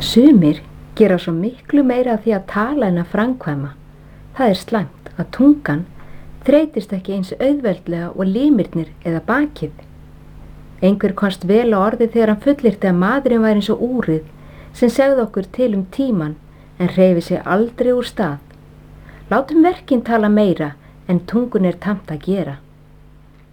Sumir gera svo miklu meira af því að tala en að framkvæma. Það slæmt að tungan þreytist ekki eins auðveldlega og limirnir eða bakið. Einhver komst vel á orði þegar hann fullyrti að maðurinn væri eins og úrið sem segði okkur til tímann en hreyfi sig aldrei úr stað. Látum verkin tala meira en tungun tamt að gera.